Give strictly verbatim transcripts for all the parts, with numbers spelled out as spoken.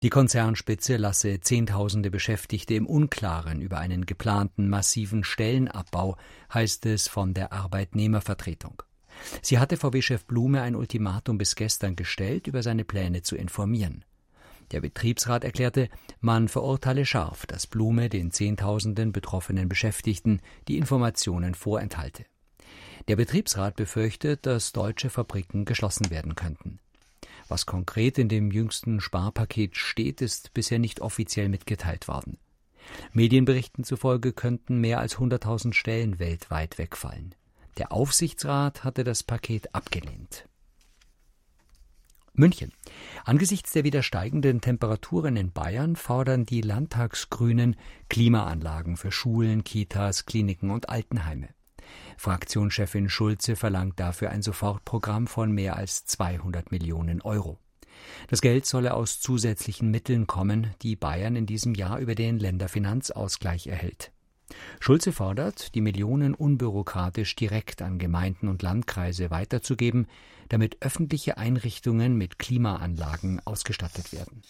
Die Konzernspitze lasse Zehntausende Beschäftigte im Unklaren über einen geplanten massiven Stellenabbau, heißt es von der Arbeitnehmervertretung. Sie hatte V W-Chef Blume ein Ultimatum bis gestern gestellt, über seine Pläne zu informieren. Der Betriebsrat erklärte, man verurteile scharf, dass Blume den Zehntausenden betroffenen Beschäftigten die Informationen vorenthalte. Der Betriebsrat befürchtet, dass deutsche Fabriken geschlossen werden könnten. Was konkret in dem jüngsten Sparpaket steht, ist bisher nicht offiziell mitgeteilt worden. Medienberichten zufolge könnten mehr als hunderttausend Stellen weltweit wegfallen. Der Aufsichtsrat hatte das Paket abgelehnt. München. Angesichts der wieder steigenden Temperaturen in Bayern fordern die Landtagsgrünen Klimaanlagen für Schulen, Kitas, Kliniken und Altenheime. Fraktionschefin Schulze verlangt dafür ein Sofortprogramm von mehr als zweihundert Millionen Euro. Das Geld solle aus zusätzlichen Mitteln kommen, die Bayern in diesem Jahr über den Länderfinanzausgleich erhält. Schulze fordert, die Millionen unbürokratisch direkt an Gemeinden und Landkreise weiterzugeben, damit öffentliche Einrichtungen mit Klimaanlagen ausgestattet werden.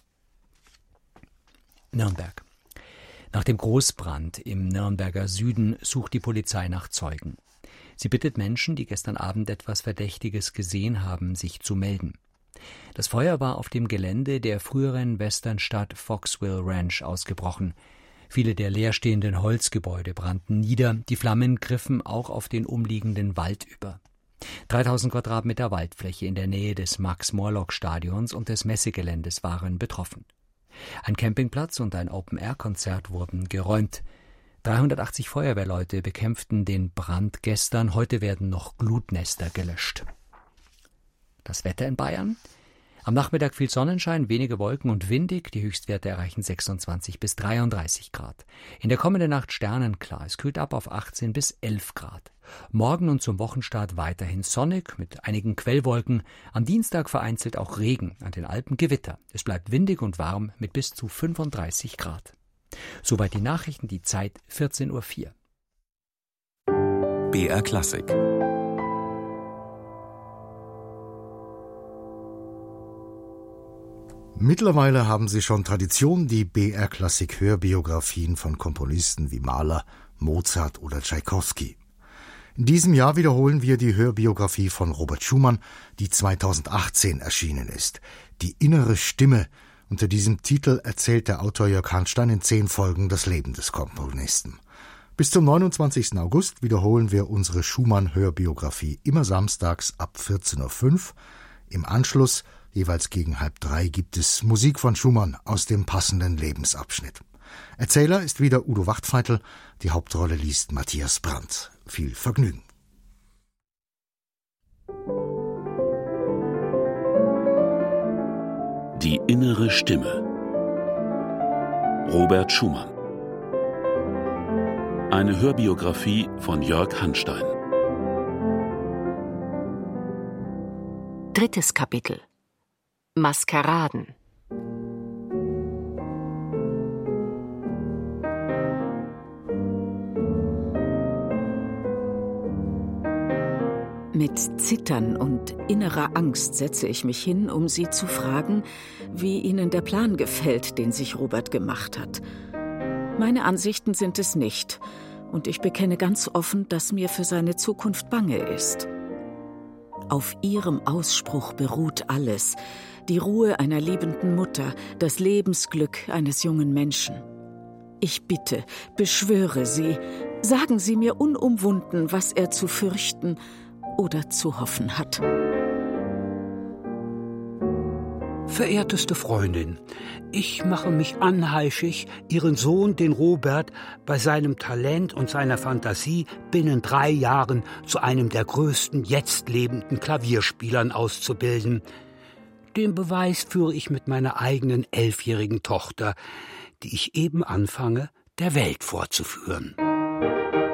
Nürnberg. Nach dem Großbrand im Nürnberger Süden sucht die Polizei nach Zeugen. Sie bittet Menschen, die gestern Abend etwas Verdächtiges gesehen haben, sich zu melden. Das Feuer war auf dem Gelände der früheren Westernstadt Foxville Ranch ausgebrochen. Viele der leerstehenden Holzgebäude brannten nieder, die Flammen griffen auch auf den umliegenden Wald über. dreitausend Quadratmeter Waldfläche in der Nähe des Max-Morlock-Stadions und des Messegeländes waren betroffen. Ein Campingplatz und ein Open-Air-Konzert wurden geräumt. dreihundertachtzig Feuerwehrleute bekämpften den Brand gestern, heute werden noch Glutnester gelöscht. Das Wetter in Bayern? Am Nachmittag viel Sonnenschein, wenige Wolken und windig. Die Höchstwerte erreichen sechsundzwanzig bis dreiunddreißig Grad. In der kommenden Nacht sternenklar. Es kühlt ab auf achtzehn bis elf Grad. Morgen und zum Wochenstart weiterhin sonnig mit einigen Quellwolken. Am Dienstag vereinzelt auch Regen, an den Alpen Gewitter. Es bleibt windig und warm mit bis zu fünfunddreißig Grad. Soweit die Nachrichten, die Zeit vierzehn Uhr vier. B R Klassik. Mittlerweile haben sie schon Tradition, die B R Klassik Hörbiografien von Komponisten wie Mahler, Mozart oder Tschaikowski. In diesem Jahr wiederholen wir die Hörbiografie von Robert Schumann, die zweitausendachtzehn erschienen ist. Die innere Stimme. Unter diesem Titel erzählt der Autor Jörg Hanstein in zehn Folgen das Leben des Komponisten. Bis zum neunundzwanzigsten August wiederholen wir unsere Schumann-Hörbiografie immer samstags ab vierzehn Uhr fünf. Im Anschluss, jeweils gegen halb drei, gibt es Musik von Schumann aus dem passenden Lebensabschnitt. Erzähler ist wieder Udo Wachtfeitel, die Hauptrolle liest Matthias Brandt. Viel Vergnügen. Die innere Stimme. Robert Schumann. Eine Hörbiografie von Jörg Hanstein. Drittes Kapitel. Maskeraden. Mit Zittern und innerer Angst setze ich mich hin, um Sie zu fragen, wie Ihnen der Plan gefällt, den sich Robert gemacht hat. Meine Ansichten sind es nicht, und ich bekenne ganz offen, dass mir für seine Zukunft bange ist. Auf Ihrem Ausspruch beruht alles, die Ruhe einer liebenden Mutter, das Lebensglück eines jungen Menschen. Ich bitte, beschwöre Sie, sagen Sie mir unumwunden, was er zu fürchten oder zu hoffen hat. Verehrteste Freundin, ich mache mich anheischig, Ihren Sohn, den Robert, bei seinem Talent und seiner Fantasie binnen drei Jahren zu einem der größten jetzt lebenden Klavierspielern auszubilden. Den Beweis führe ich mit meiner eigenen elfjährigen Tochter, die ich eben anfange, der Welt vorzuführen.